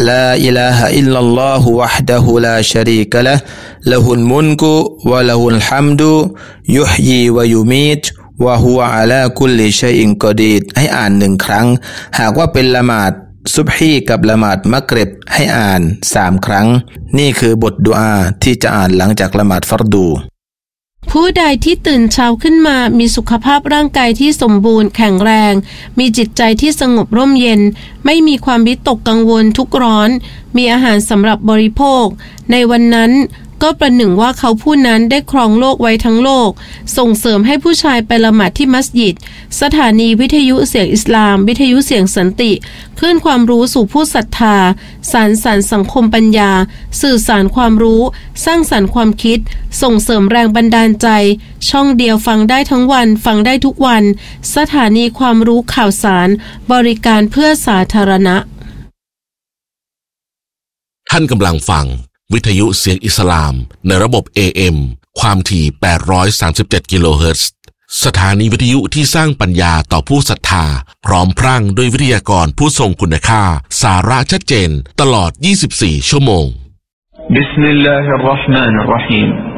لا إله إلا الله وحده لا شريك له له الملك وله الحمد يحيي ويميتวะฮุวะอะลาคุลลิชัยอินกอดีรให้อ่าน1ครั้งหากว่าเป็นละหมาดซุบฮีกับละหมาดมักริบให้อ่าน3ครั้งนี่คือบทดุอาที่จะอ่านหลังจากละหมาดฟัรดูผู้ใดที่ตื่นเช้าขึ้นมามีสุขภาพร่างกายที่สมบูรณ์แข็งแรงมีจิตใจที่สงบร่มเย็นไม่มีความวิตกกังวลทุกข์ร้อนมีอาหารสำหรับบริโภคในวันนั้นก็ประหนึ่งว่าเขาผู้นั้นได้ครองโลกไว้ทั้งโลกส่งเสริมให้ผู้ชายไปละหมาดที่มัสยิดสถานีวิทยุเสียงอิสลามวิทยุเสียงสันติคลื่นความรู้สู่ผู้ศรัทธาสานสรรค์สังคมปัญญาสื่อสารความรู้สร้างสรรค์ความคิดส่งเสริมแรงบันดาลใจช่องเดียวฟังได้ทั้งวันฟังได้ทุกวันสถานีความรู้ข่าวสารบริการเพื่อสาธารณะท่านกำลังฟังวิทยุเสียงอิสลามในระบบ AM ความถี่837กิโลเฮิรตซ์สถานีวิทยุที่สร้างปัญญาต่อผู้ศรัทธาพร้อมพรั่งด้วยวิทยากรผู้ทรงคุณค่าสาระชัดเจนตลอด24ชั่วโมงบิสมิลลาฮิรเราะห์มานิรเราะฮีม